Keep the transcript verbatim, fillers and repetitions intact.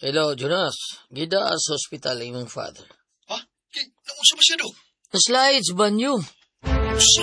Hello, Jonas. Gida sa hospital imong father. Ha? Kay, naunsa ba siya, Dok? Naslahid sa banyo.